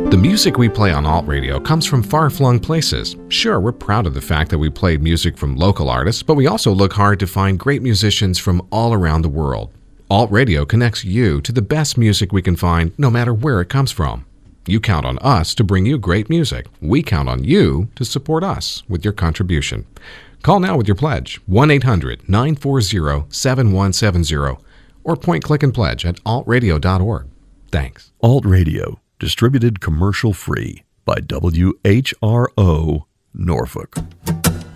The music we play on Alt Radio comes from far-flung places. Sure, we're proud of the fact that we played music from local artists, but we also look hard to find great musicians from all around the world. Alt Radio connects you to the best music we can find, no matter where it comes from. You count on us to bring you great music. We count on you to support us with your contribution. Call now with your pledge, 1-800-940-7170, or point, click, and pledge at altradio.org. Thanks. Alt Radio, distributed commercial-free by WHRO, Norfolk.